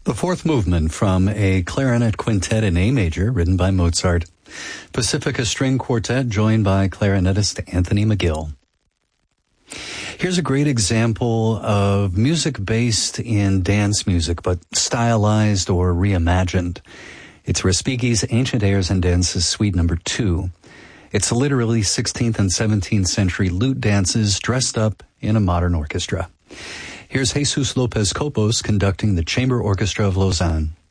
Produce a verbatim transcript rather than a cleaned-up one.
The fourth movement from a clarinet quintet in A major written by Mozart. Pacifica String Quartet joined by clarinetist Anthony McGill. Here's a great example of music based in dance music, but stylized or reimagined. It's Respighi's Ancient Airs and Dances Suite Number Two. It's literally sixteenth and seventeenth century lute dances dressed up in a modern orchestra. Here's Jesus Lopez Copos conducting the Chamber Orchestra of Lausanne.